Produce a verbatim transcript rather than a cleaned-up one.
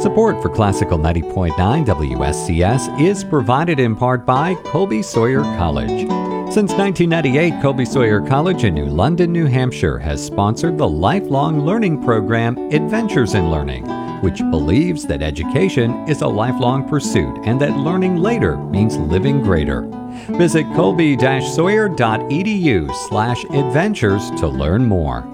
Support for Classical ninety point nine W S C S is provided in part by Colby Sawyer College. Since nineteen ninety-eight, Colby Sawyer College in New London, New Hampshire has sponsored the lifelong learning program Adventures in Learning, which believes that education is a lifelong pursuit and that learning later means living greater. Visit colby dash sawyer dot e d u slash adventures to learn more.